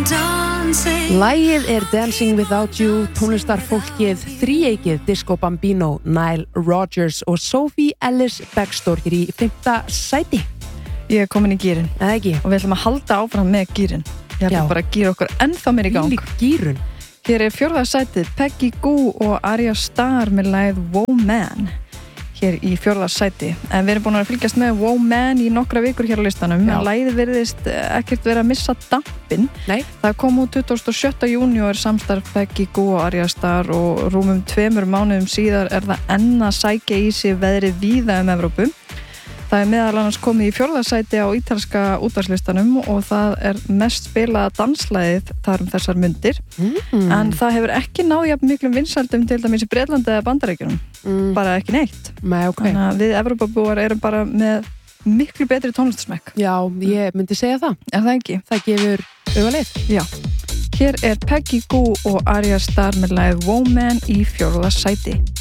Lagið Dancing Without You, tónlistarfólkið þríeykið Disco Bambino, Nile Rodgers og Sophie Ellis Bextor hér í 5. sæti. Ég komin í gírinn. Eða ekki? Og við ætlum að halda áfram með gírinn. Ég ætlum bara að gíra okkur ennþá meir í gang. Lík gírun. Hér 4. sætið Peggy Gou og Arya Starr með lagið Woe Man. Hér í 4. sæti. En við erum búin að fylgjast með Woe Man í nokkra vikur hér á listanum. En lagið virðist ekkert vera að missa dampinn. Nei. Það kom út 27. júní og samstarf Peggy Gou og Arya Starr og rúmum 2 mánuðum síðar það enn að sækja í sig veðrið víða Evrópu. Það meðal annars komið í 4. sæti á ítalska útvarpslistanum og það mest spilaða danslagið þar þessar mundir. En það hefur ekki náð jafn miklum vinsældum til dæmis í Bretlandi eða Bandaríkjunum. Bara ekki neitt. Nei, okay. Þannig að við Evrópubúar erum bara með miklu betri tónlistasmekk. Já, ég myndi segja það. Það ekki? Það gefur augaleið. Já. Hér Peggy Gou og Arya Starr með lagið Woe Man í 4. sæti.